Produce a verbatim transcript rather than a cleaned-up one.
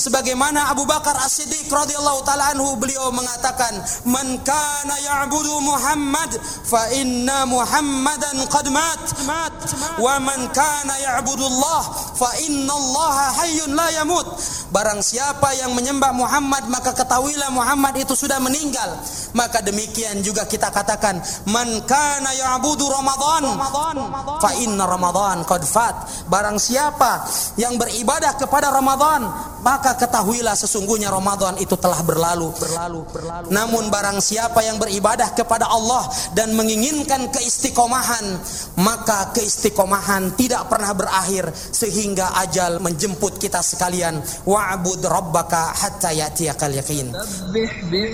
Sebagaimana Abu Bakar As-Siddiq radhiyallahu taala anhu, beliau mengatakan, "Man kana ya'budu Muhammad fa inna Muhammadan qad mat, wa man kana ya'budu Allah fa inna Allah hayyun la yamut." Barang siapa yang menyembah Muhammad, maka ketahuilah Muhammad itu sudah meninggal. Maka demikian juga kita katakan, "Man kana ya'budu Ramadan fa inna Ramadan qad fat." Barang siapa yang beribadah kepada Ramadan, maka ketahuilah sesungguhnya Ramadan itu telah berlalu, berlalu, berlalu. Namun barang siapa yang beribadah kepada Allah dan menginginkan keistiqomahan, maka keistiqomahan tidak pernah berakhir sehingga ajal menjemput kita sekalian. Wa'bud rabbaka hatta ya'tiyakal yaqin.